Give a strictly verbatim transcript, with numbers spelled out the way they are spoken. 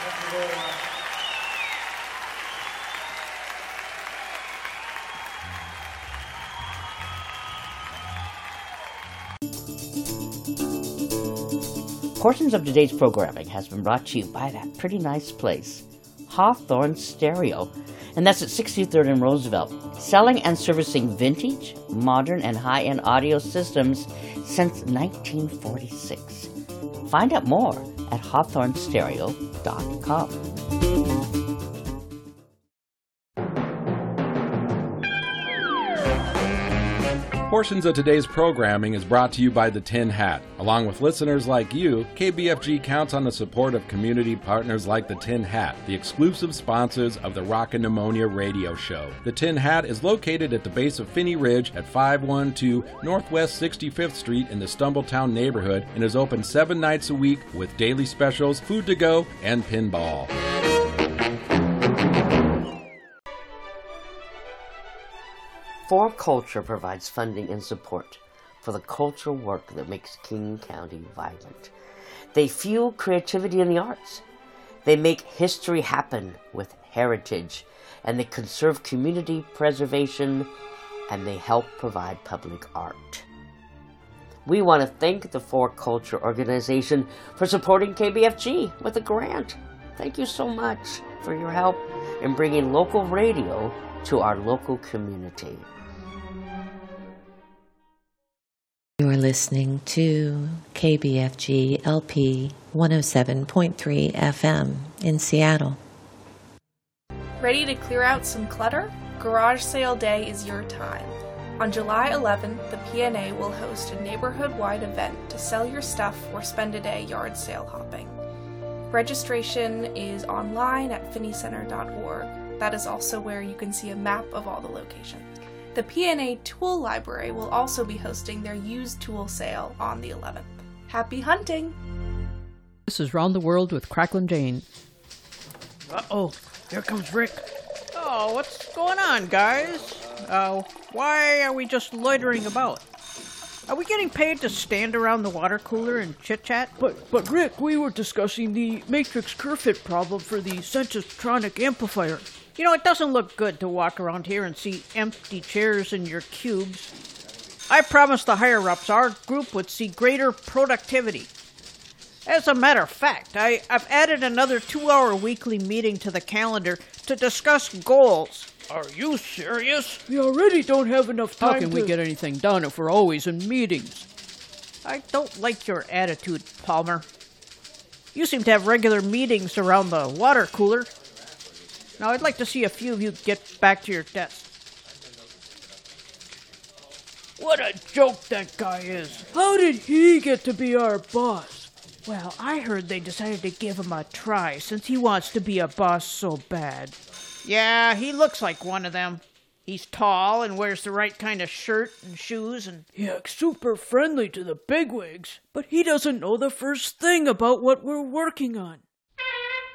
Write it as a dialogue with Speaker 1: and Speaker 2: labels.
Speaker 1: Thank you very much.
Speaker 2: Portions of today's programming has been brought to you by that pretty nice place, Hawthorne Stereo, and that's at sixty-third and Roosevelt, selling and servicing vintage, modern, and high-end audio systems since nineteen forty-six. Find out more at hawthorne stereo dot com.
Speaker 3: Portions of today's programming is brought to you by the Tin Hat. Along with listeners like you, K B F G counts on the support of community partners like the Tin Hat, the exclusive sponsors of the Rockin' Pneumonia radio show. The Tin Hat is located at the base of Finney Ridge at five one two Northwest sixty-fifth Street in the Stumbletown neighborhood and is open seven nights a week with daily specials, food to go, and pinball.
Speaker 2: For Culture provides funding and support for the cultural work that makes King County vibrant. They fuel creativity in the arts. They make history happen with heritage, and they conserve community preservation, and they help provide public art. We want to thank the For Culture organization for supporting K B F G with a grant. Thank you so much for your help in bringing local radio to our local community.
Speaker 4: You are listening to K B F G L P one oh seven point three F M in Seattle.
Speaker 5: Ready to clear out some clutter? Garage Sale Day is your time. On July eleventh, the P N A will host a neighborhood-wide event to sell your stuff or spend a day yard sale hopping. Registration is online at finney center dot org. That is also where you can see a map of all the locations. The P N A Tool Library will also be hosting their used tool sale on the eleventh. Happy hunting!
Speaker 6: This is Round the World with Cracklin' Jane. Uh-oh, here comes Rick. Oh, what's going on, guys? Uh, why are we just loitering about? Are we getting paid to stand around the water cooler and chit-chat?
Speaker 7: But, but Rick, we were discussing the Matrix Curfit problem for the Sensitronic amplifier.
Speaker 6: You know, it doesn't look good to walk around here and see empty chairs in your cubes. I promised the higher-ups our group would see greater productivity. As a matter of fact, I, I've added another two-hour weekly meeting to the calendar to discuss goals.
Speaker 7: Are you serious? We already don't have enough time.
Speaker 6: How can
Speaker 7: to...
Speaker 6: we get anything done if we're always in meetings?
Speaker 7: I don't like your attitude, Palmer. You seem to have regular meetings around the water cooler. Now, I'd like to see a few of you get back to your desk. What a joke that guy is. How did he get to be our boss? Well, I heard they decided to give him a try since he wants to be a boss so bad.
Speaker 6: Yeah, he looks like one of them. He's tall and wears the right kind of shirt and shoes and...
Speaker 7: He acts super friendly to the bigwigs, but he doesn't know the first thing about what we're working on.